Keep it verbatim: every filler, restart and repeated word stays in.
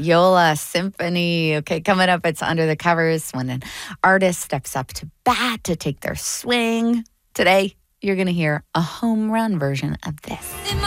Yola Symphony. Okay, coming up, it's Under the Covers when an artist steps up to bat to take their swing. Today, you're going to hear a home run version of this.